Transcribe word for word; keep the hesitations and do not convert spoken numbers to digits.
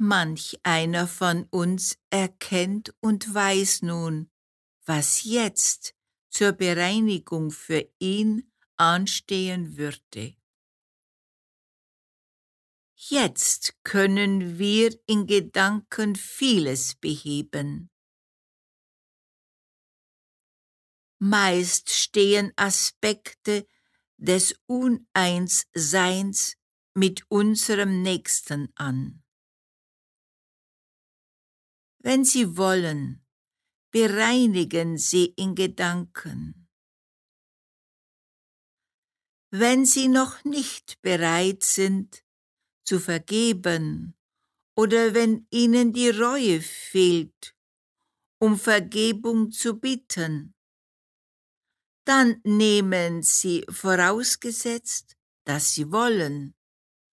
Manch einer von uns erkennt und weiß nun, was jetzt zur Bereinigung für ihn anstehen würde. Jetzt können wir in Gedanken vieles beheben. Meist stehen Aspekte des Uneinsseins mit unserem Nächsten an. Wenn Sie wollen, bereinigen Sie in Gedanken. Wenn Sie noch nicht bereit sind, zu vergeben, oder wenn Ihnen die Reue fehlt, um Vergebung zu bitten, dann nehmen Sie, vorausgesetzt, dass Sie wollen,